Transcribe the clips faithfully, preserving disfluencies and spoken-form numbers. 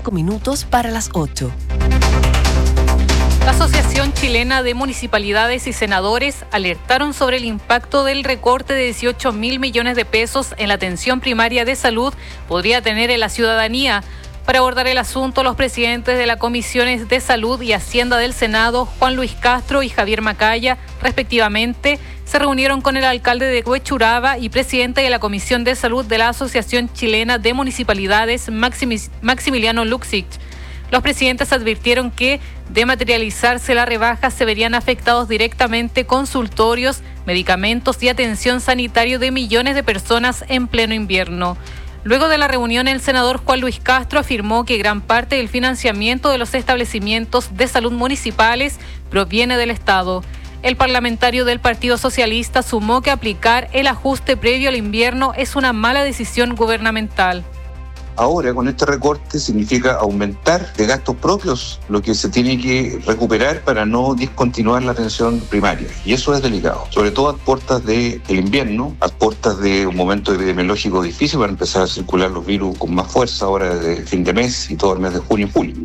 cinco minutos para las ocho. La Asociación Chilena de Municipalidades y Senadores alertaron sobre el impacto del recorte de dieciocho mil millones de pesos en la atención primaria de salud podría tener en la ciudadanía. Para abordar el asunto, los presidentes de las comisiones de Salud y Hacienda del Senado, Juan Luis Castro y Javier Macaya, respectivamente, se reunieron con el alcalde de Huechuraba y presidente de la Comisión de Salud de la Asociación Chilena de Municipalidades, Maximis- Maximiliano Luxich. Los presidentes advirtieron que, de materializarse la rebaja, se verían afectados directamente consultorios, medicamentos y atención sanitaria de millones de personas en pleno invierno. Luego de la reunión, el senador Juan Luis Castro afirmó que gran parte del financiamiento de los establecimientos de salud municipales proviene del Estado. El parlamentario del Partido Socialista sumó que aplicar el ajuste previo al invierno es una mala decisión gubernamental. Ahora, con este recorte, significa aumentar de gastos propios lo que se tiene que recuperar para no discontinuar la atención primaria. Y eso es delicado, sobre todo a puertas del invierno, a puertas de un momento epidemiológico difícil para empezar a circular los virus con más fuerza ahora de fin de mes y todo el mes de junio y julio.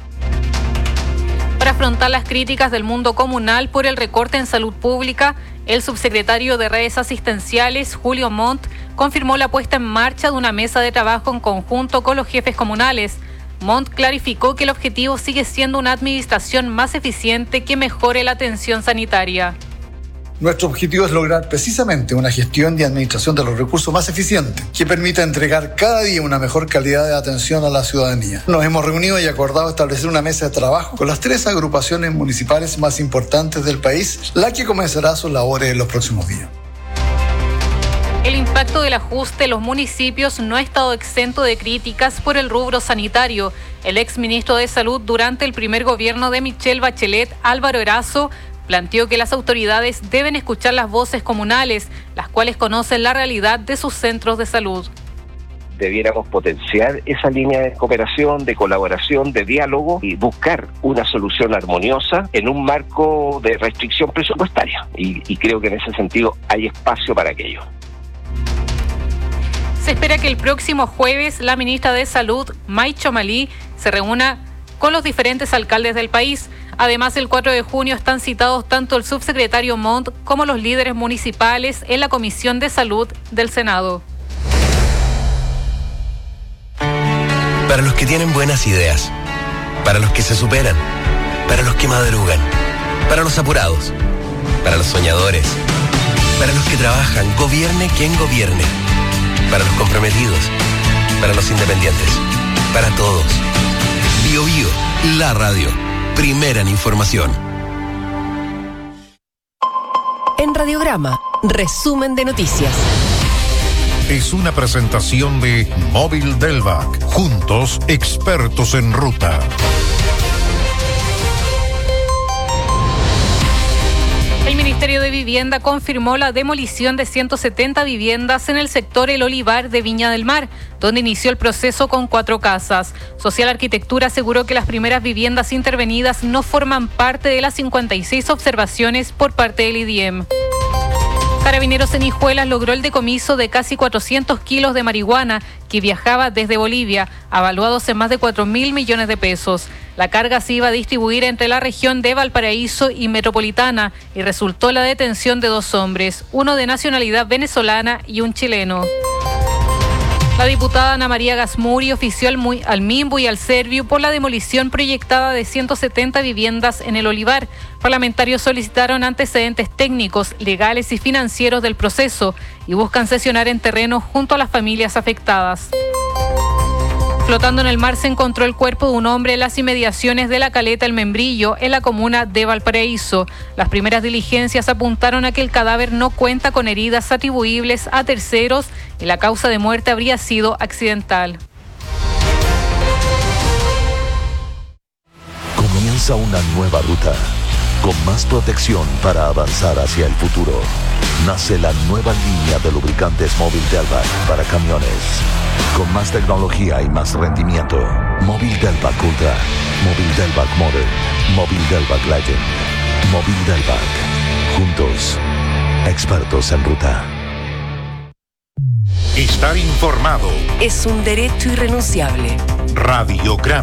Para afrontar las críticas del mundo comunal por el recorte en salud pública, el subsecretario de Redes Asistenciales, Julio Montt, confirmó la puesta en marcha de una mesa de trabajo en conjunto con los jefes comunales. Montt clarificó que el objetivo sigue siendo una administración más eficiente que mejore la atención sanitaria. Nuestro objetivo es lograr precisamente una gestión y administración de los recursos más eficiente, que permita entregar cada día una mejor calidad de atención a la ciudadanía. Nos hemos reunido y acordado establecer una mesa de trabajo con las tres agrupaciones municipales más importantes del país, la que comenzará sus labores en los próximos días. El impacto del ajuste en los municipios no ha estado exento de críticas por el rubro sanitario. El exministro de Salud durante el primer gobierno de Michelle Bachelet, Álvaro Erazo, planteó que las autoridades deben escuchar las voces comunales, las cuales conocen la realidad de sus centros de salud. Debiéramos potenciar esa línea de cooperación, de colaboración, de diálogo y buscar una solución armoniosa en un marco de restricción presupuestaria. Y, y creo que en ese sentido hay espacio para aquello. Se espera que el próximo jueves la ministra de Salud, May Chomalí, se reúna con los diferentes alcaldes del país. Además, el cuatro de junio están citados tanto el subsecretario Montt como los líderes municipales en la Comisión de Salud del Senado. Para los que tienen buenas ideas, para los que se superan, para los que madrugan, para los apurados, para los soñadores, para los que trabajan, gobierne quien gobierne, para los comprometidos, para los independientes, para todos. Bio Bio, la radio, primera en información. En Radiograma, resumen de noticias. Es una presentación de Móvil Delvac. Juntos, expertos en ruta. El Ministerio de Vivienda confirmó la demolición de ciento setenta viviendas en el sector El Olivar de Viña del Mar, donde inició el proceso con cuatro casas. Social Arquitectura aseguró que las primeras viviendas intervenidas no forman parte de las cincuenta y seis observaciones por parte del I D I E M. Carabineros en Hijuelas logró el decomiso de casi cuatrocientos kilos de marihuana que viajaba desde Bolivia, avaluados en más de cuatro mil millones de pesos. La carga se iba a distribuir entre la región de Valparaíso y Metropolitana y resultó la detención de dos hombres, uno de nacionalidad venezolana y un chileno. La diputada Ana María Gasmuri ofició al, muy, al Minbu y al Serviu por la demolición proyectada de ciento setenta viviendas en El Olivar. Parlamentarios solicitaron antecedentes técnicos, legales y financieros del proceso y buscan sesionar en terreno junto a las familias afectadas. Flotando en el mar se encontró el cuerpo de un hombre en las inmediaciones de la caleta El Membrillo, en la comuna de Valparaíso. Las primeras diligencias apuntaron a que el cadáver no cuenta con heridas atribuibles a terceros y la causa de muerte habría sido accidental. Comienza una nueva ruta, con más protección para avanzar hacia el futuro. Nace la nueva línea de lubricantes Móvil Delvac para camiones. Con más tecnología y más rendimiento. Móvil Delvac Ultra, Móvil Delvac Modern, Móvil Delvac Legend, Móvil Delvac. Juntos, expertos en ruta. Estar informado Es un derecho irrenunciable. Radiograma.